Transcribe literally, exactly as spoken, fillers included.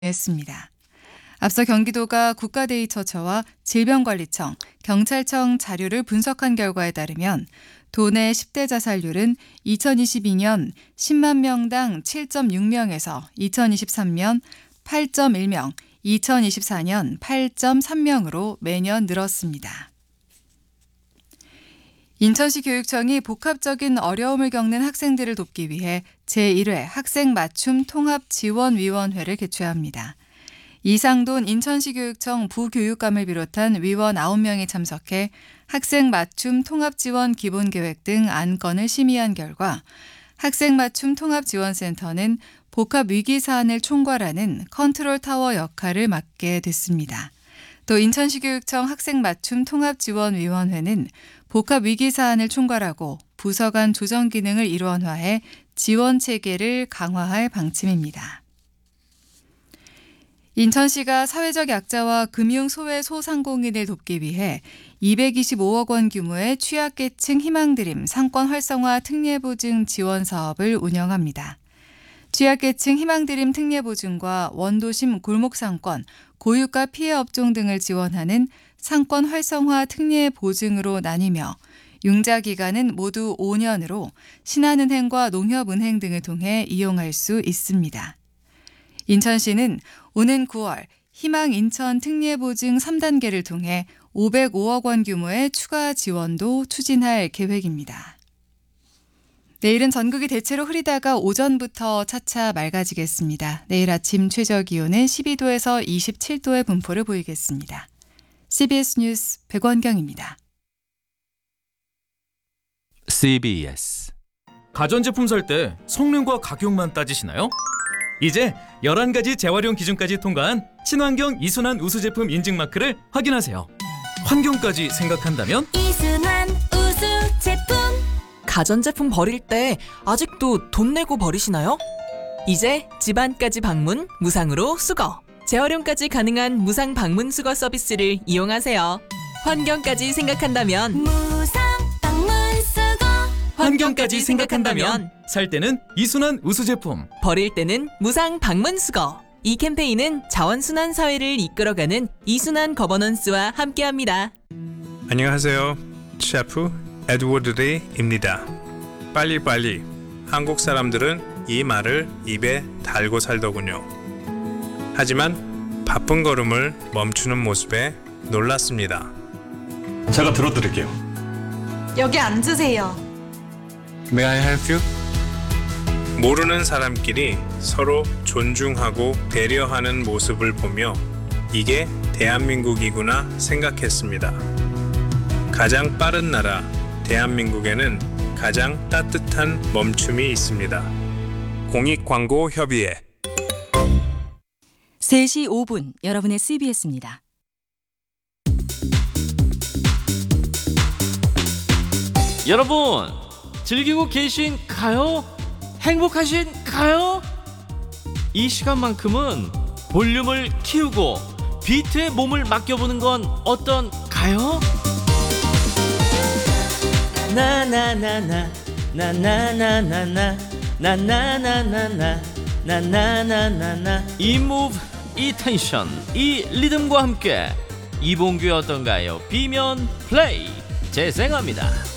했습니다. 앞서 경기도가 국가데이터처와 질병관리청, 경찰청 자료를 분석한 결과에 따르면 도내 십 대 자살률은 이천이십이 년 십만 명당 칠 점 육 명에서 이천이십삼 년 팔 점 일 명, 이천이십사 년 팔 점 삼 명으로 매년 늘었습니다. 인천시 교육청이 복합적인 어려움을 겪는 학생들을 돕기 위해 제일 회 학생 맞춤 통합지원위원회를 개최합니다. 이상돈 인천시 교육청 부교육감을 비롯한 위원 아홉 명이 참석해 학생 맞춤 통합지원 기본계획 등 안건을 심의한 결과 학생 맞춤 통합지원센터는 복합위기 사안을 총괄하는 컨트롤타워 역할을 맡게 됐습니다. 또 인천시 교육청 학생 맞춤 통합지원위원회는 복합위기 사안을 총괄하고 부서 간 조정 기능을 일원화해 지원 체계를 강화할 방침입니다. 인천시가 사회적 약자와 금융 소외 소상공인을 돕기 위해 이백이십오억 원 규모의 취약계층 희망드림 상권 활성화 특례보증 지원 사업을 운영합니다. 취약계층 희망드림 특례보증과 원도심 골목상권, 고유가 피해 업종 등을 지원하는 상권 활성화 특례보증으로 나뉘며 융자 기간은 모두 오 년으로 신한은행과 농협은행 등을 통해 이용할 수 있습니다. 인천시는 오는 구월 희망인천 특례보증 삼 단계를 통해 오백오억 원 규모의 추가 지원도 추진할 계획입니다. 내일은 전국이 대체로 흐리다가 오전부터 차차 맑아지겠습니다. 내일 아침 최저기온은 십이 도에서 이십칠 도의 분포를 보이겠습니다. 씨비에스 뉴스 백원경입니다. 씨비에스 가전제품 살 때 성능과 가격만 따지시나요? 이제 열한 가지 재활용 기준까지 통과한 친환경 이순환 우수 제품 인증 마크를 확인하세요. 환경까지 생각한다면 이순환 우수 제품. 가전제품 버릴 때 아직도 돈 내고 버리시나요? 이제 집안까지 방문 무상으로 수거. 재활용까지 가능한 무상 방문 수거 서비스를 이용하세요. 환경까지 생각한다면 무상 방문 수거. 환경까지 생각한다면 살 때는 이순환 우수 제품, 버릴 때는 무상 방문 수거. 이 캠페인은 자원순환 사회를 이끌어가는 이순환 거버넌스와 함께합니다. 안녕하세요. 셰프 에드워드 리입니다. 빨리빨리. 한국 사람들은 이 말을 입에 달고 살더군요. 하지만 바쁜 걸음을 멈추는 모습에 놀랐습니다. 제가 들어드릴게요. 여기 앉으세요. May I help you? 모르는 사람끼리 서로 존중하고 배려하는 모습을 보며 이게 대한민국이구나 생각했습니다. 가장 빠른 나라 대한민국에는 가장 따뜻한 멈춤이 있습니다. 공익광고협의회. 세 시 오 분 여러분의 씨비에스입니다. 여러분 즐기고 계신가요? 행복하신가요? 이 시간만큼은 볼륨을 키우고 비트에 몸을 맡겨보는 건 어떤가요? 나나나나 나나나나나 나나나나나 나나나나나 이 무브, 이 텐션, 이 리듬과 함께 이봉규의 어떤가요? 비면 플레이 재생합니다.